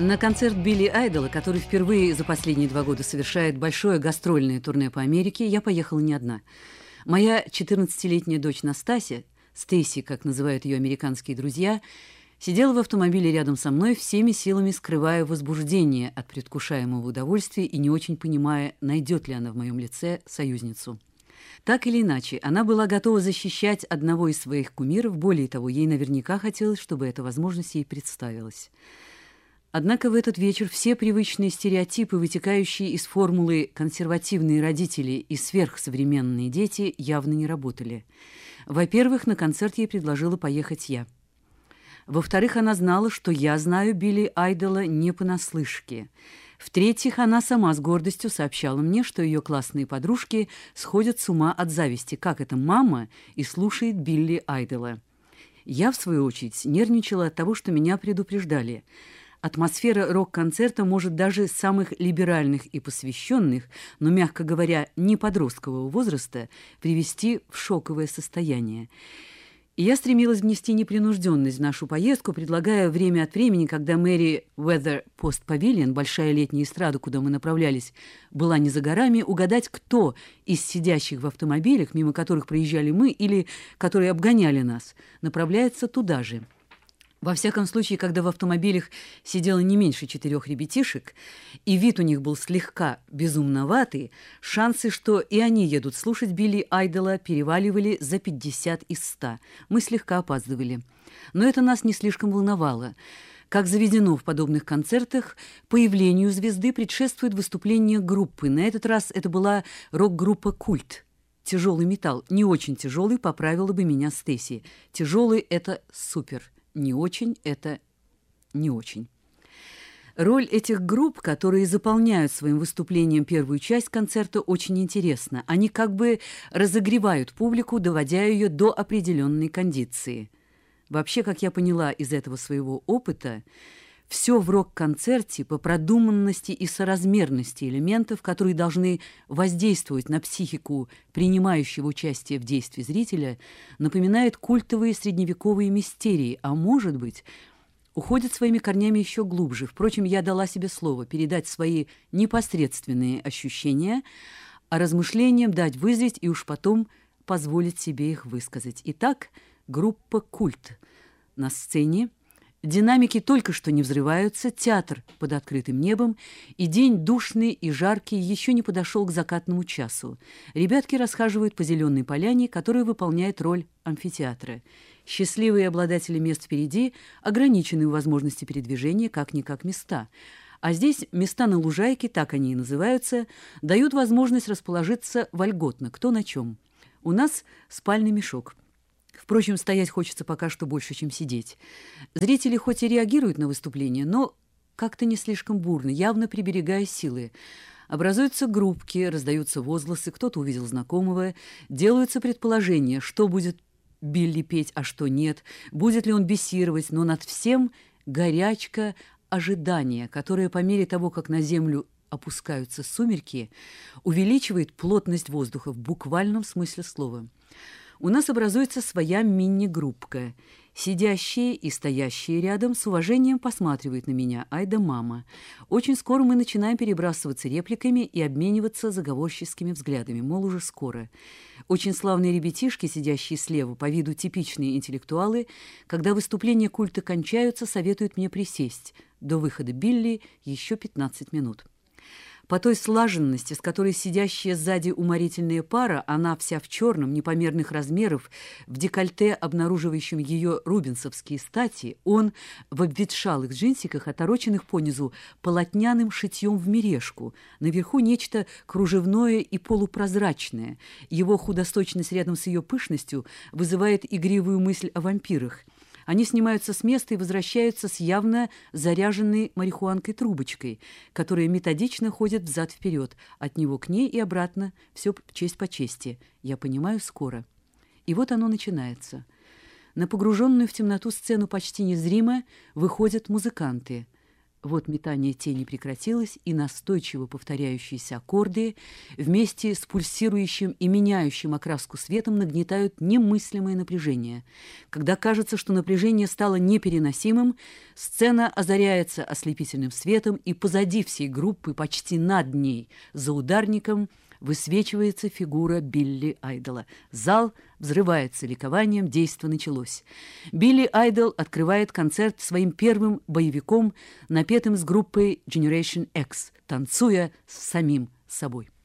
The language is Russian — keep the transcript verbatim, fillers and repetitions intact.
На концерт Билли Айдола, который впервые за последние два года совершает большое гастрольное турне по Америке, я поехала не одна. Моя четырнадцатилетняя дочь Настасья, Стейси, как называют ее американские друзья, сидела в автомобиле рядом со мной, всеми силами скрывая возбуждение от предвкушаемого удовольствия и не очень понимая, найдет ли она в моем лице союзницу. Так или иначе, она была готова защищать одного из своих кумиров, более того, ей наверняка хотелось, чтобы эта возможность ей представилась. Однако в этот вечер все привычные стереотипы, вытекающие из формулы «консервативные родители» и «сверхсовременные дети», явно не работали. Во-первых, на концерт ей предложила поехать я. Во-вторых, она знала, что я знаю Билли Айдола не понаслышке. В-третьих, она сама с гордостью сообщала мне, что ее классные подружки сходят с ума от зависти, как эта мама и слушает Билли Айдола. Я, в свою очередь, нервничала от того, что меня предупреждали. Атмосфера рок-концерта может даже самых либеральных и посвященных, но, мягко говоря, не подросткового возраста, привести в шоковое состояние. И я стремилась внести непринужденность в нашу поездку, предлагая время от времени, когда Мэри Уэзер Пост Павильон, большая летняя эстрада, куда мы направлялись, была не за горами, угадать, кто из сидящих в автомобилях, мимо которых проезжали мы или которые обгоняли нас, направляется туда же. Во всяком случае, когда в автомобилях сидело не меньше четырех ребятишек, и вид у них был слегка безумноватый, шансы, что и они едут слушать Билли Айдола, переваливали за пятьдесят из ста. Мы слегка опаздывали. Но это нас не слишком волновало. Как заведено в подобных концертах, появлению звезды предшествует выступление группы. На этот раз это была рок-группа «Культ». Тяжелый металл. Не очень тяжелый, поправила бы меня Стейси. Тяжелый – это супер. Не очень – это не очень. Роль этих групп, которые заполняют своим выступлением первую часть концерта, очень интересна. Они как бы разогревают публику, доводя ее до определенной кондиции. Вообще, как я поняла из этого своего опыта, все в рок-концерте по продуманности и соразмерности элементов, которые должны воздействовать на психику принимающего участие в действии зрителя, напоминает культовые средневековые мистерии, а может быть, уходит своими корнями еще глубже. Впрочем, я дала себе слово передать свои непосредственные ощущения, а размышлениям дать вызреть и уж потом позволить себе их высказать. Итак, группа «Культ» на сцене. Динамики только что не взрываются, театр под открытым небом, и день душный и жаркий еще не подошел к закатному часу. Ребятки расхаживают по зеленой поляне, которая выполняет роль амфитеатра. Счастливые обладатели мест впереди ограничены в возможности передвижения, как-никак места. А здесь места на лужайке, так они и называются, дают возможность расположиться вольготно, кто на чем. У нас спальный мешок. Впрочем, стоять хочется пока что больше, чем сидеть. Зрители хоть и реагируют на выступление, но как-то не слишком бурно, явно приберегая силы. Образуются группки, раздаются возгласы, кто-то увидел знакомого, делаются предположения, что будет Билли петь, а что нет, будет ли он бисировать, но над всем горячка ожидания, которая по мере того, как на землю опускаются сумерки, увеличивает плотность воздуха в буквальном смысле слова. У нас образуется своя мини-группка. Сидящие и стоящие рядом с уважением посматривают на меня. Ай да мама. Очень скоро мы начинаем перебрасываться репликами и обмениваться заговорческими взглядами, мол, уже скоро. Очень славные ребятишки, сидящие слева, по виду типичные интеллектуалы, когда выступления культа кончаются, советуют мне присесть. До выхода Билли еще пятнадцать минут. По той слаженности, с которой сидящая сзади уморительная пара, она вся в черном, непомерных размеров, в декольте, обнаруживающем ее рубинсовские стати, он в обветшалых джинсиках, отороченных понизу полотняным шитьем вмережку, наверху нечто кружевное и полупрозрачное. Его худосочность рядом с ее пышностью вызывает игривую мысль о вампирах. Они снимаются с места и возвращаются с явно заряженной марихуанкой трубочкой, которая методично ходит взад-вперед, от него к ней и обратно, все честь по чести. Я понимаю, скоро. И вот оно начинается. На погруженную в темноту сцену почти незримо выходят музыканты. Вот метание тени прекратилось, и настойчиво повторяющиеся аккорды вместе с пульсирующим и меняющим окраску светом нагнетают немыслимое напряжение. Когда кажется, что напряжение стало непереносимым, сцена озаряется ослепительным светом, и позади всей группы, почти над ней, за ударником, высвечивается фигура Билли Айдола. Зал взрывается ликованием, действо началось. Билли Айдол открывает концерт своим первым боевиком, напетым с группой Generation X, танцуя с самим собой.